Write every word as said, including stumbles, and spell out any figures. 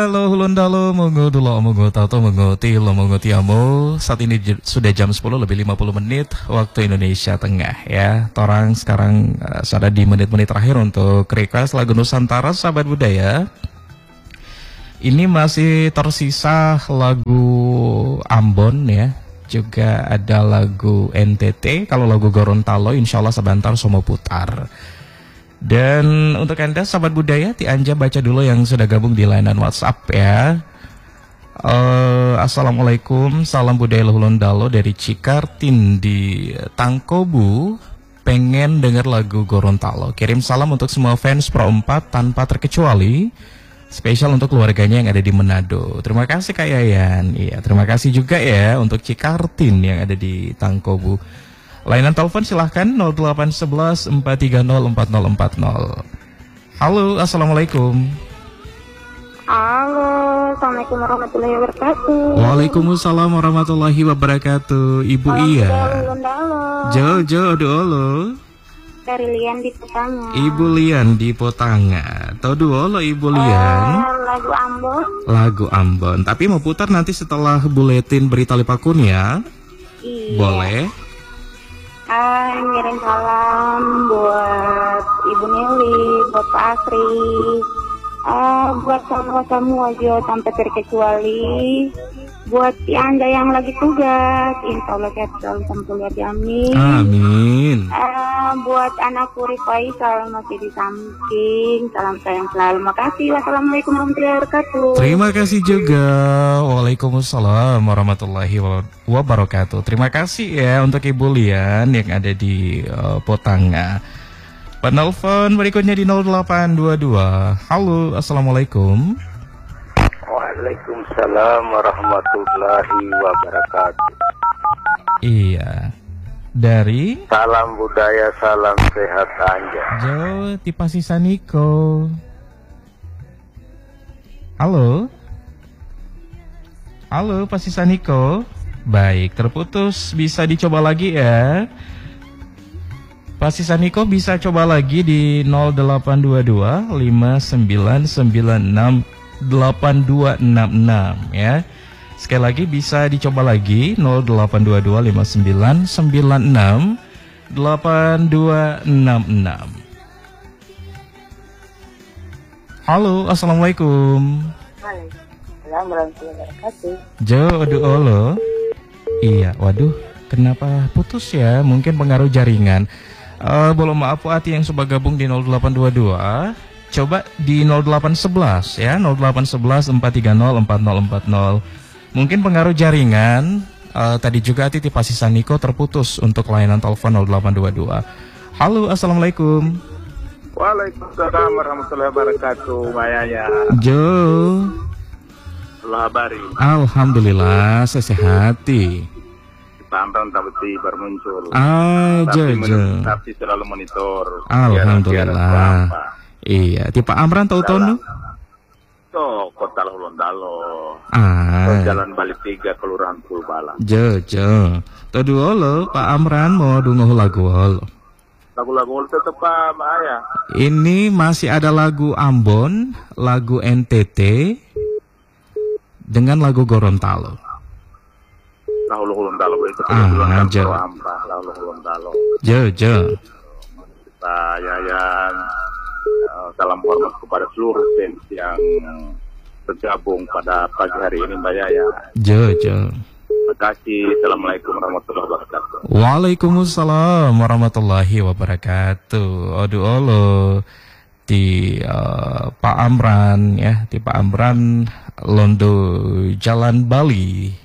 lo hulundalo mongo dulu mongo tato mongo tilo mongo tiamo. Saat ini j- sudah jam sepuluh lebih lima puluh menit waktu Indonesia Tengah ya. Torang sekarang uh, sudah di menit-menit terakhir untuk request lagu Nusantara sahabat budaya. Ini masih tersisa lagu Ambon ya. Juga ada lagu N T T. Kalau lagu Gorontalo insya Allah sebentar semua putar. Dan untuk Anda sahabat budaya, Ti Anja baca dulu yang sudah gabung di layanan WhatsApp ya. Uh, Assalamualaikum, salam budaya Lehulondalo dari Cikartin di Tangkobu. Pengen denger lagu Gorontalo. Kirim salam untuk semua fans Pro empat tanpa terkecuali. Spesial untuk keluarganya yang ada di Manado. Terima kasih Kak Yayan. Iya, terima kasih juga ya untuk Cikartin yang ada di Tangkobu. Layanan telepon silahkan nol delapan satu satu empat tiga nol empat nol empat nol. Halo, Assalamualaikum. Halo, Assalamualaikum warahmatullahi wabarakatuh. Waalaikumsalam warahmatullahi wabarakatuh. Ibu Iya. Jojo Duolo. Dari Lian di Potanga. Ibu Lian di Potanga. Tau Duolo Ibu Lian. Uh, lagu Ambon. Lagu Ambon. Tapi mau putar nanti setelah buletin berita Lipakun ya. Iya. Boleh. Hai, ngirim salam buat Ibu Nelly, buat Pak Asri, uh, buat semua-semua aja tanpa terkecuali, buat si Anda yang lagi tugas, insya Allah sehat selalu sampai lihat amin. Amin. Uh, buat anakku Rifaisal masih di samping, salam sayang selalu. Makasih. Wassalamualaikum warahmatullahi wabarakatuh. Terima kasih juga. Waalaikumsalam warahmatullahi wabarakatuh. Terima kasih ya untuk Ibu Lian yang ada di uh, Potanga. Penelpon berikutnya di nol delapan dua dua. Halo, Assalamualaikum. Waalaikumsalam warahmatullahi wabarakatuh. Iya. Dari Salam budaya, salam sehat Anja. Jo Tipasi Saniko. Halo. Halo Pasi Saniko. Baik, terputus. Bisa dicoba lagi ya. Pasi Saniko bisa coba lagi di nol delapan dua dua lima sembilan sembilan enam delapan dua enam enam ya. Sekali lagi bisa dicoba lagi nol delapan dua dua lima sembilan sembilan enam delapan dua enam enam. Halo, Assalamualaikum. Waalaikumsalam warahmatullahi wabarakatuh. Jo Duolo. Iya, waduh, kenapa putus ya? Mungkin pengaruh jaringan. Uh, boleh maaf hati yang coba gabung di nol delapan dua dua. Coba di nol delapan sebelas ya, nol delapan sebelas empat tiga nol empat nol empat nol. Mungkin pengaruh jaringan. Uh, tadi juga Titi Pasisan Niko terputus untuk layanan telepon nol delapan dua dua. Halo, Assalamualaikum. Waalaikumsalam warahmatullahi wabarakatuh. Mayaya. Jo. Labari. Alhamdulillah, saya sehati. Sampai tapi baru muncul. Ah, Jo, Jo. Tapi selalu monitor. Alhamdulillah. Iya, tipe Amran tahu-tahu nu? Tuh, kota Lehulondalo. Ah. Jalan Bali tiga, Kelurahan Pulbala. Jojo. Tuh dulu Pak Amran mau dungu lagu holo. Lagu-lagu tetap Pak Maya. Ini masih ada lagu Ambon, lagu N T T, dengan lagu Gorontalo. Lehulondalo itu Ah, kebetulan Jo. Amrah Lehulondalo. Jojo. Pak Yayan. Uh, salam hormat kepada seluruh fans yang bergabung pada pagi hari ini Mbak Yaya. Jojo. Terima kasih. Assalamualaikum warahmatullahi wabarakatuh. Waalaikumsalam warahmatullahi wabarakatuh. Aduh olo di uh, Pak Amran ya, di Pak Amran Londo Jalan Bali